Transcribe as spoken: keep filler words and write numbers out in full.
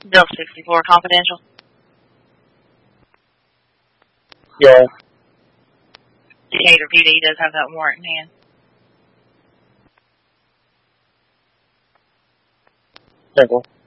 Bill sixty-four, confidential. Yeah. Decatur P D does have that warrant in hand. Simple.